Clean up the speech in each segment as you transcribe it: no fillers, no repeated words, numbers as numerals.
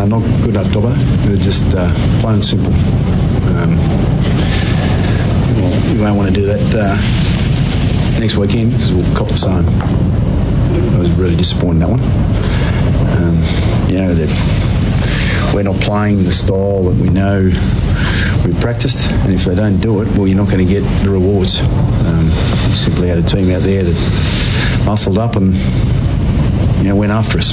not good enough, Dobbo. They're just plain and simple. Well, we won't want to do that next weekend because we'll cop the same. I was really disappointed in that one. That we're not playing the style that we know we've practiced, and if they don't do it, well, you're not going to get the rewards. We simply had a team out there that muscled up and went after us.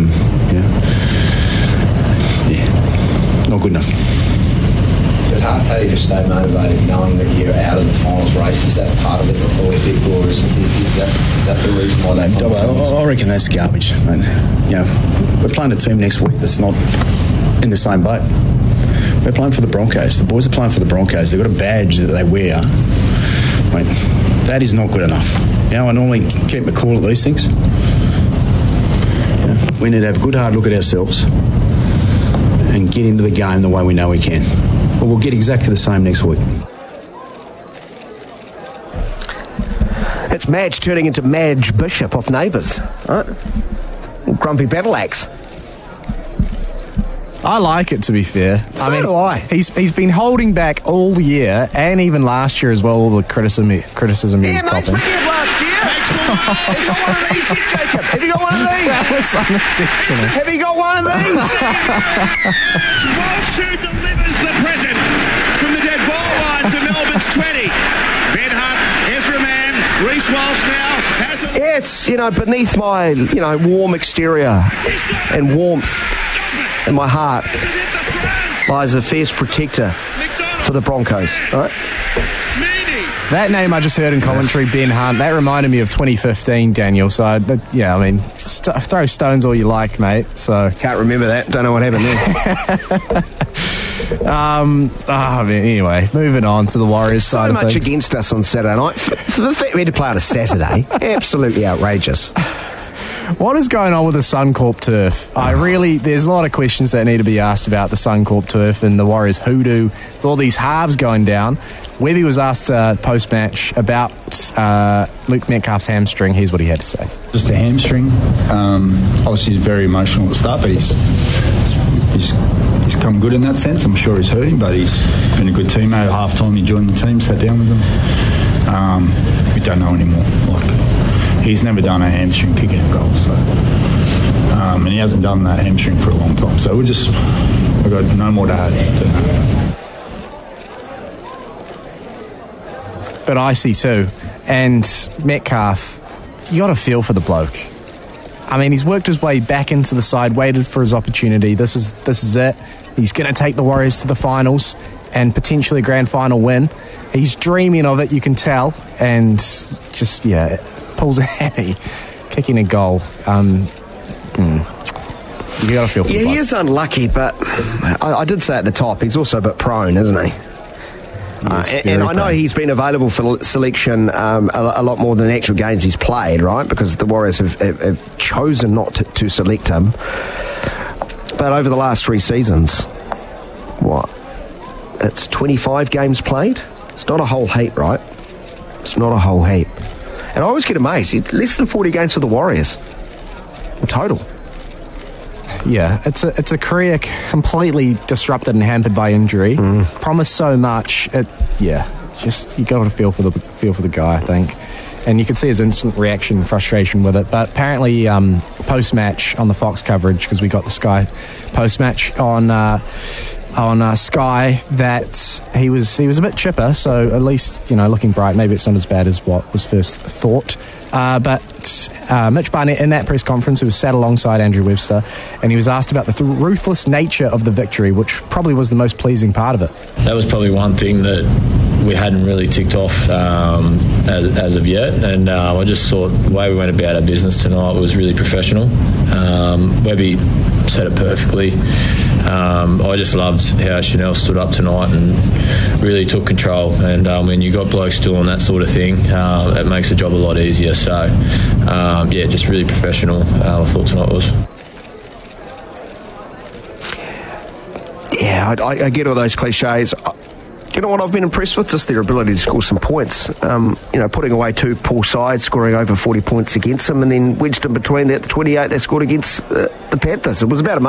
Not good enough. But how do you just stay motivated knowing that you're out of the finals race? Is that part of it, or is that the reason why they? I reckon that's garbage. Mate. We're playing a team next week that's not in the same boat. We're playing for the Broncos. The boys are playing for the Broncos. They've got a badge that they wear. Mate, that is not good enough. I normally keep my cool at these things. We need to have a good hard look at ourselves and get into the game the way we know we can. But we'll get exactly the same next week. It's Madge turning into Madge Bishop off Neighbours. Right? Grumpy battle axe. I like it, to be fair. So do I. He's been holding back all year and even last year as well, all the criticism he's copping. Speaking of last year, have you got one of these yet, Jacob? Have you got one of these? That was unintentional. Have you got one of these? Walsh delivers the present from the dead ball line to Melbourne's 20. Ben Hunt, Ezra Mann, Reece Walsh now has a... Yes, beneath my, warm exterior and warmth in my heart lies a fierce protector for the Broncos. All right? That name I just heard in commentary, Ben Hunt, that reminded me of 2015, Daniel. So, throw stones all you like, mate. So can't remember that. Don't know what happened there. Anyway, moving on to the Warriors side of things. So much against us on Saturday night. For the fact we had to play on a Saturday, absolutely outrageous. What is going on with the Suncorp turf? There's a lot of questions that need to be asked about the Suncorp turf and the Warriors hoodoo, with all these halves going down. Webby was asked post-match about Luke Metcalf's hamstring. Here's what he had to say. Just a hamstring. Obviously, he's very emotional at the start, but he's come good in that sense. I'm sure he's hurting, but he's been a good teammate. At half-time, he joined the team, sat down with them. We don't know anymore. He's never done a hamstring kick in a goal, so and he hasn't done that hamstring for a long time. So we've got no more to add to that. But I see too, and Metcalf, you got to feel for the bloke. He's worked his way back into the side, waited for his opportunity. This is it. He's going to take the Warriors to the finals and potentially a grand final win. He's dreaming of it, you can tell, and just pulls a hammy, kicking a goal. You got to feel for the bloke. He is unlucky, but I did say at the top, he's also a bit prone, isn't he? And I know he's been available for selection a lot more than the actual games he's played, right? Because the Warriors have chosen not to select him. But over the last 3 seasons, it's 25 games played? It's not a whole heap, right? It's not a whole heap. And I always get amazed. It's less than 40 games for the Warriors in total. Yeah, it's a career completely disrupted and hampered by injury. Promised so much. You got to feel for the guy, I think. And you could see his instant reaction and frustration with it. But apparently, post-match on the Fox coverage, because we got the Sky post-match on Sky, that he was a bit chipper. So at least looking bright. Maybe it's not as bad as what was first thought. But Mitch Barnett in that press conference, who was sat alongside Andrew Webster, and he was asked about the ruthless nature of the victory, which probably was the most pleasing part of it. That was probably one thing that we hadn't really ticked off as of yet, and I just thought the way we went about our business tonight was really professional. Webby said it perfectly. I just loved how Chanel stood up tonight and really took control, and when you got blokes doing that sort of thing, it makes the job a lot easier. So just really professional. I thought tonight was. Yeah, I get all those cliches. You know what I've been impressed with? Just their ability to score some points. Putting away 2 poor sides, scoring over 40 points against them, and then wedged in between that, the 28 they scored against the Panthers. It was about a